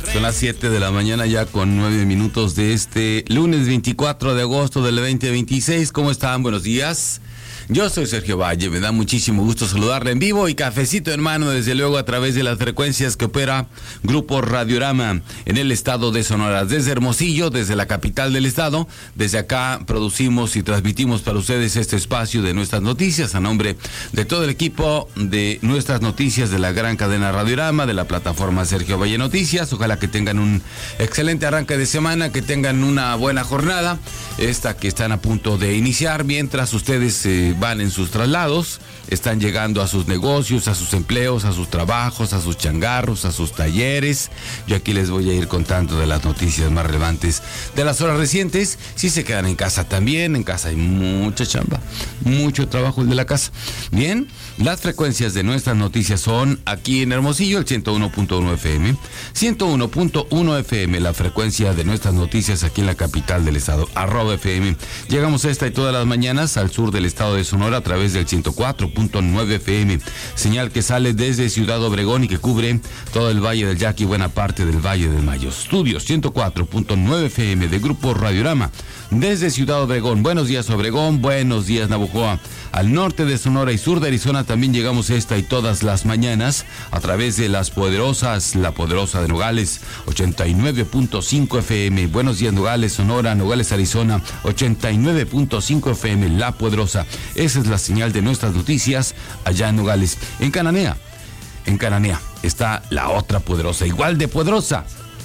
Son las 7 de la mañana ya con 9 minutos de este lunes 24 de agosto del 2026. ¿Cómo están? Buenos días. Yo soy Sergio Valle, me da muchísimo gusto saludarle en vivo y cafecito en mano, desde luego a través de las frecuencias que opera Grupo Radiorama en el estado de Sonora. Desde Hermosillo, desde la capital del estado, desde acá producimos y transmitimos para ustedes este espacio de nuestras noticias a nombre de todo el equipo de nuestras noticias de la gran cadena Radiorama, de la plataforma Sergio Valle Noticias. Ojalá que tengan un excelente arranque de semana, que tengan una buena jornada, esta que están a punto de iniciar, mientras ustedes van en sus traslados, están llegando a sus negocios, a sus empleos, a sus trabajos, a sus changarros, a sus talleres. Yo aquí les voy a ir contando de las noticias más relevantes de las horas recientes. Si se quedan en casa también, en casa hay mucha chamba, mucho trabajo el de la casa. Bien, las frecuencias de nuestras noticias son aquí en Hermosillo, el 101.1 FM, 101.1 FM, la frecuencia de nuestras noticias aquí en la capital del estado, @FM. Llegamos esta y todas las mañanas al sur del estado de Sonora a través del 104.9 FM, señal que sale desde Ciudad Obregón y que cubre todo el Valle del Yaqui y buena parte del Valle del Mayo. Estudios 104.9 FM de Grupo Radiorama desde Ciudad Obregón. Buenos días Obregón, buenos días Navojoa. Al norte de Sonora y sur de Arizona también llegamos esta y todas las mañanas a través de las poderosas, la poderosa de Nogales, 89.5 FM. Buenos días Nogales, Sonora, Nogales, Arizona, 89.5 FM, la poderosa. Esa es la señal de nuestras noticias allá en Nogales. En Cananea está la otra poderosa, igual de poderosa.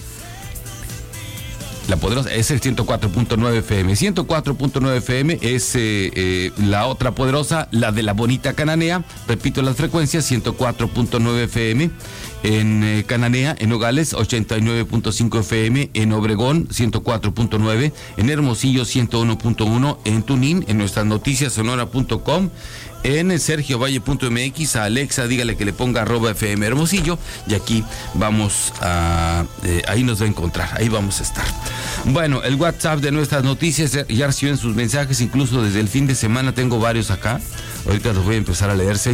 La poderosa es el 104.9 FM. 104.9 FM es la otra poderosa, la de la bonita Cananea. Repito las frecuencias: 104.9 FM en Cananea, en Nogales, 89.5 FM, en Obregón, 104.9, en Hermosillo, 101.1, en Tunín, en nuestras noticias sonora.com, en sergiovalle.mx. A Alexa dígale que le ponga @FM Hermosillo y aquí vamos a ahí nos va a encontrar, ahí vamos a estar. Bueno, el WhatsApp de nuestras noticias, ya reciben sus mensajes, incluso desde el fin de semana tengo varios acá. Ahorita los voy a empezar a leer.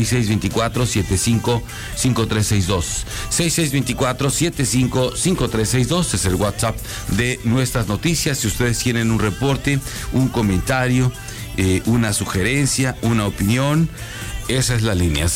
6624-755362. 6624-755362 es el WhatsApp de nuestras noticias. Si ustedes tienen un reporte, un comentario, una sugerencia, una opinión, esa es la línea,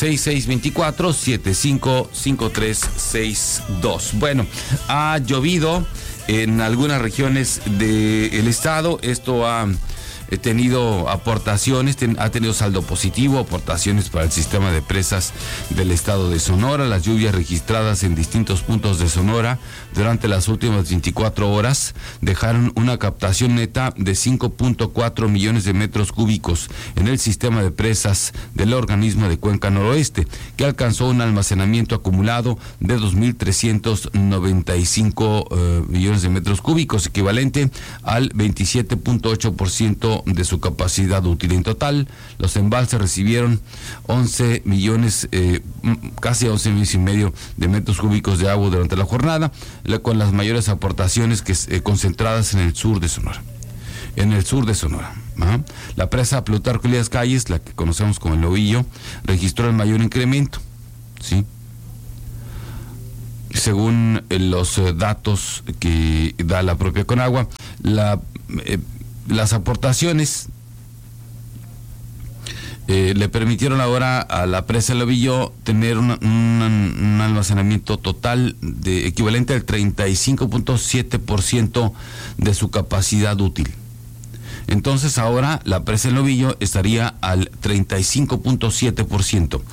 6624-755362. Bueno, ha llovido en algunas regiones del estado. Esto ha tenido aportaciones, ha tenido saldo positivo, aportaciones para el sistema de presas del estado de Sonora. Las lluvias registradas en distintos puntos de Sonora durante las últimas 24 horas dejaron una captación neta de 5.4 millones de metros cúbicos en el sistema de presas del organismo de Cuenca Noroeste, que alcanzó un almacenamiento acumulado de 2.395 millones de metros cúbicos, equivalente al 27.8% de su capacidad útil. En total, los embalses recibieron 11 millones, casi 11 millones y medio de metros cúbicos de agua durante la jornada, con las mayores aportaciones concentradas en el sur de Sonora. La presa Plutarco Elías Calles, la que conocemos como el Lobillo, registró el mayor incremento, ¿sí? Según los datos que da la propia Conagua, las aportaciones le permitieron ahora a la presa El Lobillo tener un almacenamiento total de equivalente al 35.7% de su capacidad útil. Entonces ahora la presa El Lobillo estaría al 35.7%.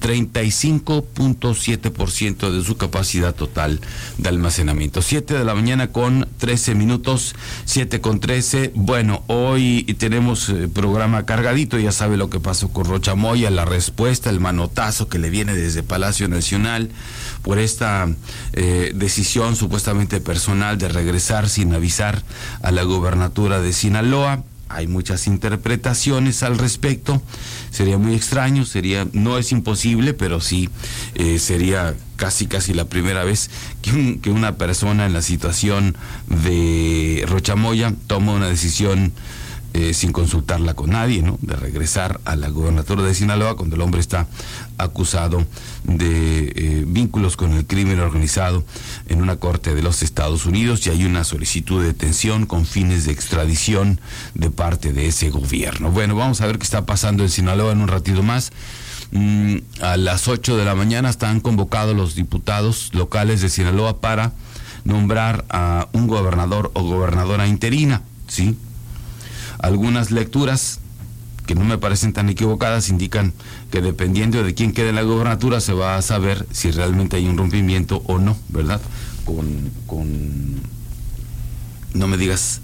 35.7% de su capacidad total de almacenamiento. 7 de la mañana con 13 minutos, 7 con 13. Bueno, hoy tenemos programa cargadito, ya sabe lo que pasó con Rocha Moya, la respuesta, el manotazo que le viene desde Palacio Nacional por esta decisión supuestamente personal de regresar sin avisar a la gubernatura de Sinaloa. Hay muchas interpretaciones al respecto. Sería muy extraño, no es imposible, pero sí sería casi la primera vez que una persona en la situación de Rocha Moya toma una decisión sin consultarla con nadie, ¿no? De regresar a la gobernatura de Sinaloa cuando el hombre está acusado de vínculos con el crimen organizado en una corte de los Estados Unidos, y hay una solicitud de detención con fines de extradición de parte de ese gobierno. Bueno, vamos a ver qué está pasando en Sinaloa en un ratito más. A las 8 de la mañana están convocados los diputados locales de Sinaloa para nombrar a un gobernador o gobernadora interina, ¿sí? Algunas lecturas que no me parecen tan equivocadas indican que dependiendo de quién quede en la gobernatura se va a saber si realmente hay un rompimiento o no, ¿verdad? No me digas.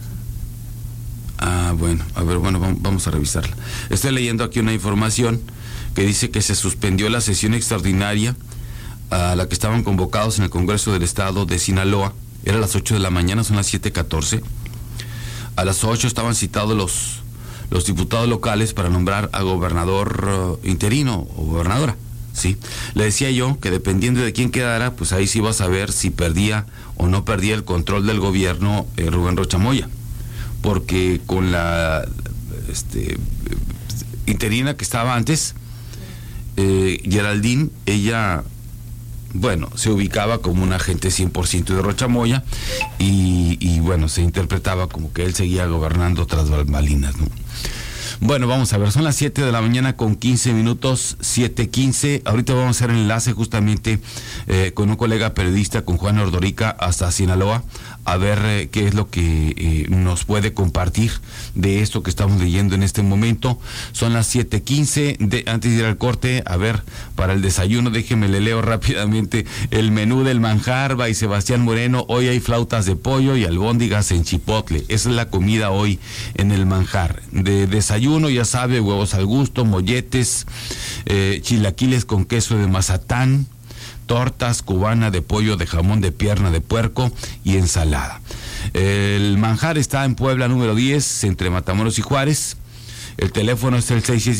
Vamos a revisarla. Estoy leyendo aquí una información que dice que se suspendió la sesión extraordinaria a la que estaban convocados en el Congreso del Estado de Sinaloa. Era a las 8 de la mañana, son las 7:14. A las 8 estaban citados los diputados locales para nombrar a gobernador interino o gobernadora, ¿sí? Le decía yo que dependiendo de quién quedara, pues ahí sí iba a saber si perdía o no perdía el control del gobierno Rubén Rocha Moya, porque con la interina que estaba antes, Geraldine, ella, bueno, se ubicaba como un agente 100% de Rocha Moya y bueno, se interpretaba como que él seguía gobernando tras bambalinas, ¿no? Bueno, vamos a ver, son las 7 de la mañana con 15 minutos, 7:15. Ahorita vamos a hacer el enlace justamente con un colega periodista, con Juan Ordorica, hasta Sinaloa, a ver qué es lo que nos puede compartir de esto que estamos leyendo en este momento. Son las 7:15. Antes de ir al corte, a ver, para el desayuno, déjeme le leo rápidamente el menú del manjar. By Sebastián Moreno. Hoy hay flautas de pollo y albóndigas en chipotle. Esa es la comida hoy en el manjar. De desayuno, ya sabe, huevos al gusto, molletes, chilaquiles con queso de Mazatán, tortas, cubana de pollo, de jamón, de pierna de puerco y ensalada. El manjar está en Puebla número 10, entre Matamoros y Juárez. El teléfono es el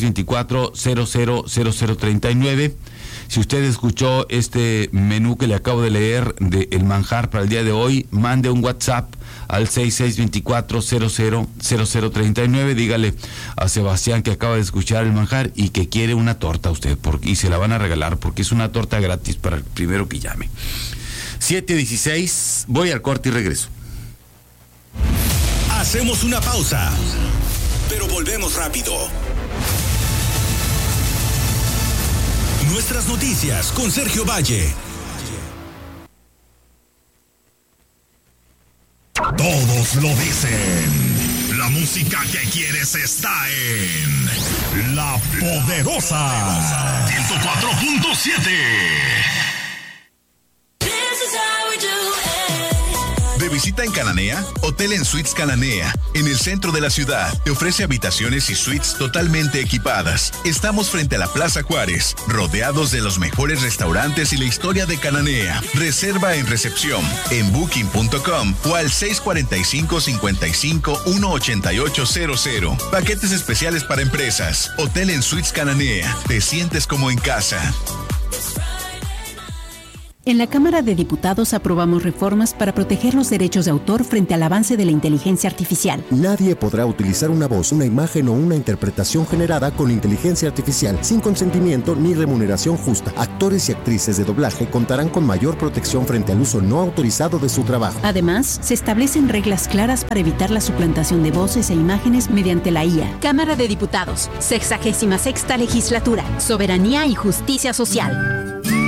6624-000039. Si usted escuchó este menú que le acabo de leer de El Manjar para el día de hoy, mande un WhatsApp al 6624-000039. Dígale a Sebastián que acaba de escuchar El Manjar y que quiere una torta a usted, y se la van a regalar porque es una torta gratis para el primero que llame. 7:16, voy al corte y regreso. Hacemos una pausa, pero volvemos rápido. Nuestras noticias con Sergio Valle. Todos lo dicen. La música que quieres está en La Poderosa 104.7. De visita en Cananea, Hotel en Suites Cananea, en el centro de la ciudad. Te ofrece habitaciones y suites totalmente equipadas. Estamos frente a la Plaza Juárez, rodeados de los mejores restaurantes y la historia de Cananea. Reserva en recepción, en booking.com o al 645-55-18800. Paquetes especiales para empresas. Hotel en Suites Cananea. Te sientes como en casa. En la Cámara de Diputados aprobamos reformas para proteger los derechos de autor frente al avance de la inteligencia artificial. Nadie podrá utilizar una voz, una imagen o una interpretación generada con inteligencia artificial sin consentimiento ni remuneración justa. Actores y actrices de doblaje contarán con mayor protección frente al uso no autorizado de su trabajo. Además, se establecen reglas claras para evitar la suplantación de voces e imágenes mediante la IA. Cámara de Diputados, 66ª Legislatura, Soberanía y Justicia Social.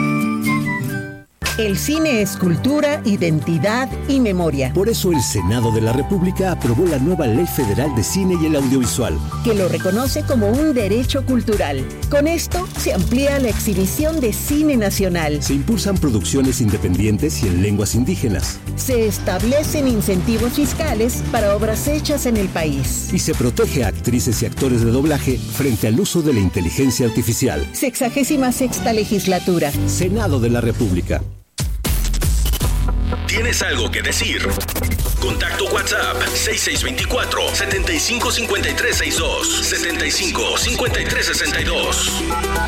El cine es cultura, identidad y memoria. Por eso el Senado de la República aprobó la nueva Ley Federal de Cine y el Audiovisual, que lo reconoce como un derecho cultural. Con esto se amplía la exhibición de cine nacional. Se impulsan producciones independientes y en lenguas indígenas. Se establecen incentivos fiscales para obras hechas en el país. Y se protege a actrices y actores de doblaje frente al uso de la inteligencia artificial. 66ª Legislatura. Senado de la República. ¿Tienes algo que decir? Contacto WhatsApp 6624-755362, 755362.